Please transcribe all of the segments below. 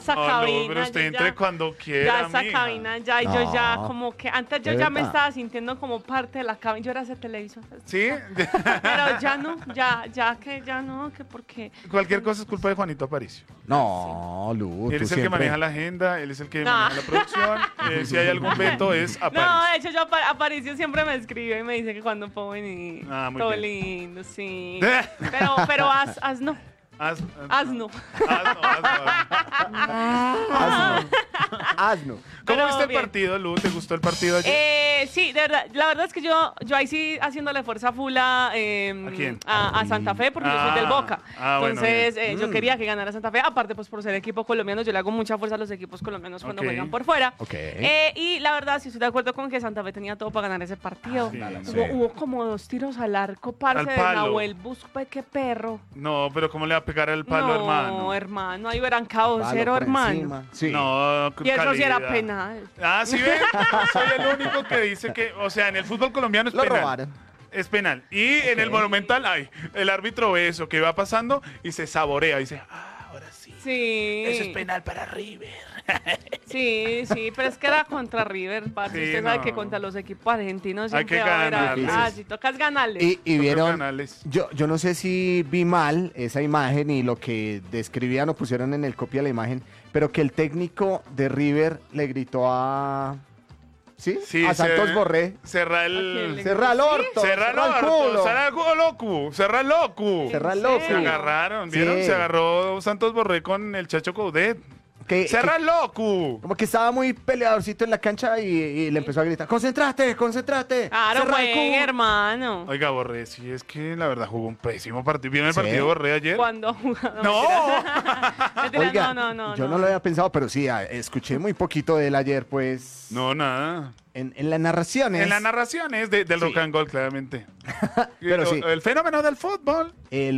esa No, cabina. pero usted yo entre ya- cuando Ya quiera, esa mija. cabina, ya, y yo ya No. como que antes yo De ya me verdad. estaba sintiendo como parte de la cabina. Yo era ese televisor. ¿Sí? Pero ya no, ya no, que porque. Cualquier cosa es culpa de Juanito Aparicio. No, Lu, Él tú es el que siempre. maneja la agenda, él es el que No. maneja la producción. Si hay algún veto es No, Aparicio. de hecho, yo Aparicio siempre me escribe y me dice que cuando puedo venir. Ah, muy todo bien. lindo, sí. Pero haz no. Hazno. Asno. ¿Cómo Pero viste el bien. partido, Lu? ¿Te gustó el partido ayer? Sí, de verdad, la verdad es que yo ahí sí haciéndole fuerza full ¿A quién? a Santa Fe, porque yo soy del Boca. Bueno, Entonces, bien. yo quería que ganara Santa Fe, aparte pues por ser equipo colombiano, yo le hago mucha fuerza a los equipos colombianos cuando Ok. juegan por fuera. Ok. Y la verdad, sí estoy de acuerdo con que Santa Fe tenía todo para ganar ese partido. Sí, Hubo como 2 tiros al arco, parce, Al de palo. Nahuel Buspe, qué perro. No, pero ¿cómo le va a pegar al palo, no, hermano? ahí verán caos, Palo cero, por hermano. encima. Sí. No, Y eso sí era calidad. penal. Ah, ¿sí ven? Soy el único que dice que, o sea, en el fútbol colombiano es Lo penal. robaron. Es penal. Y en el Monumental, ay, el árbitro ve eso que va pasando y se saborea. Y dice, ahora sí. Sí. Eso es penal para River. Sí, pero es que era contra River, parce. Sí, Usted sabe no. que contra los equipos argentinos Hay siempre que va a haber ganarles. algo. Si tocas ganarles. Y Toca vieron, ganarles. yo no sé si vi mal esa imagen y lo que describían o pusieron en el copia de la imagen, pero que el técnico de River le gritó a... ¿Sí? Sí, a Santos Borré. Cerra ¿A quién el... le- Cerra el orto, Cerra el culo. Cerra el culo, loco. Cerra el loco. Cerra el ¿En loco. Se serio? agarraron, ¿vieron? Sí. Se agarró Santos Borré con el Chacho Coudet. Que- ¡Cerra el loco! Como que estaba muy peleadorcito en la cancha y le empezó a gritar, concéntrate. Claro, cerra el buen culo". hermano. Oiga, Borré, sí, es que la verdad jugó un pésimo partido. ¿Vieron el Sí. partido de Borré ayer? Cuando jugaba. ¡No! Mentira, Oiga, no. yo no lo había pensado, pero sí, escuché muy poquito de él ayer, pues, No, nada. en las narraciones. En las narraciones del rock and roll, claramente. Pero sí. El fenómeno del fútbol.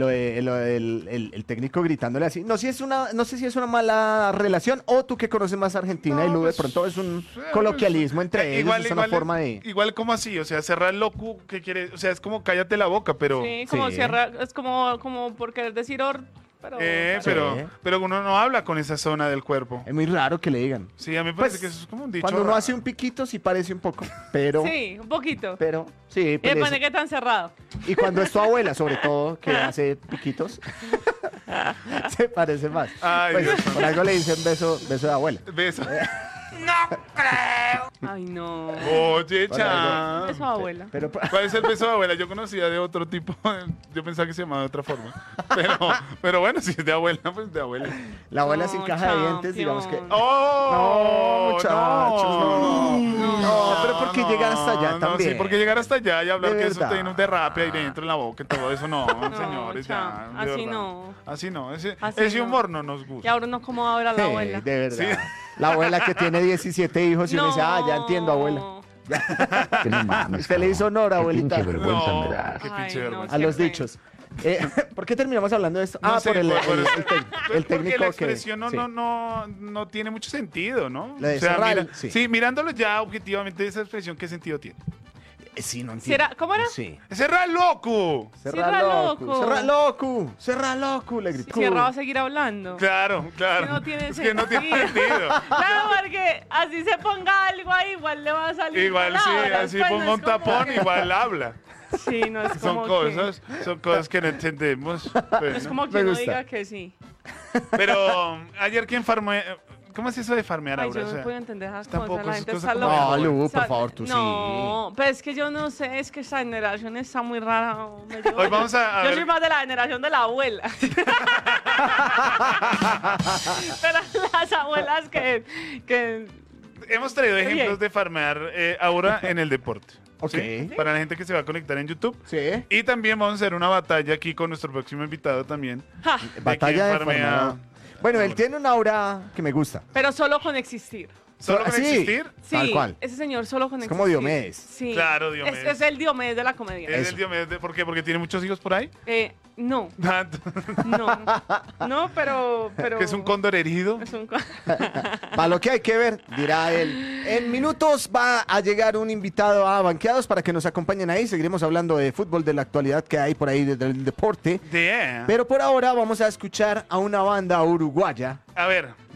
El técnico gritándole así. No sé si es una mala relación o tú que conoces más Argentina No, y Lu, de pues, pronto es un pues, coloquialismo entre ellos, es una forma de... Igual como así, o sea, cerrar el loco, ¿qué quiere? O sea, es como cállate la boca, pero... Sí, como Sí. cierra, es como por querer decir pero... pero uno no habla con esa zona del cuerpo. Es muy raro que le digan. Sí, a mí me parece Pues, que eso es como un dicho Cuando uno raro. hace un piquito sí parece un poco, pero... Sí, un poquito. Sí, Y pues, depende de qué tan cerrado. y cuando es tu abuela, sobre todo, que hace piquitos, se parece más. Ay, Pues, Dios por algo le dicen beso de abuela. Beso. Ay, no. Oye, cha. Eso, abuela. Pero ¿Cuál es el beso de abuela? Yo conocía de otro tipo. Yo pensaba que se llamaba de otra forma. Pero bueno, si es de abuela, pues de abuela. la abuela No, sin caja de dientes, digamos que... champion. ¡Oh! No, muchachos, no, pero ¿por qué llegar hasta allá no, también? Sí, porque llegar hasta allá y hablar De que eso verdad. tiene un derrape ahí dentro en la boca y todo eso, no, No, señores, ya. chao, de así verdad. no. Así no, ese Así no. humor no nos Y gusta. ahora no como ahora la abuela. De verdad. Sí. La abuela que tiene 17 hijos y uno dice, ya entiendo, abuela. Que no mames, Usted le hizo honor, Qué abuelita, pinche vergüenza No, me da. qué Ay, pinche no, vergüenza. a los Qué dichos. ¿Por qué terminamos hablando de esto? No sé, por el por eso. el Porque técnico la que... expresión sí. no tiene mucho sentido, ¿no? La de cerrar, sí. sí, mirándolo ya objetivamente, esa expresión, ¿qué sentido tiene? Sí, no Si era- ¿Cómo era? Sí. ¡Cerra loco! Cierra loco. Cerra loco. Cerra loco, le gritó. Cierra va a seguir hablando. Claro, claro. Que no tiene es que no tiene sentido. Claro, porque así se ponga algo ahí, igual le va a salir. Igual sí, palabras, así pues, pongo no un es como tapón, que- igual habla. Sí, no es como Son cosas que no entendemos. Pues, Es ¿no? como Me que no gusta. diga que sí. Pero ayer quién farme... ¿Cómo es eso de farmear, Ay, Aura? yo O no sea, puedo entender esas tampoco cosas. La es gente cosa está como- loca. No, Lu, O sea, por favor, tú sí. No, pero es que yo no sé, es que esta generación está muy rara. hombre. Hoy vamos a Yo ver- soy más de la generación de la abuela. Pero las abuelas que Hemos traído Oye. ejemplos de farmear Aura en el deporte. Ok. ¿sí? Para la gente que se va a conectar en YouTube. Sí. Y también vamos a hacer una batalla aquí con nuestro próximo invitado también. ja, Batalla de quién farmea. farmear. Bueno, él tiene una aura que me gusta. pero solo con existir. ¿Solo con Sí. existir? Sí, Tal cual. ese señor solo con Es existir. como Diomedes. Sí. Claro, Diomedes. Es el Diomedes de la comedia. Es Eso. el Diomedes. ¿Por qué? ¿Porque tiene muchos hijos por ahí? No, Ah, no, pero... que es un cóndor herido. Es un Para lo que hay que ver, dirá él. En minutos va a llegar un invitado a Banqueados para que nos acompañen ahí. Seguiremos hablando de fútbol, de la actualidad que hay por ahí, del deporte. Yeah. Pero por ahora vamos a escuchar a una banda uruguaya A ver,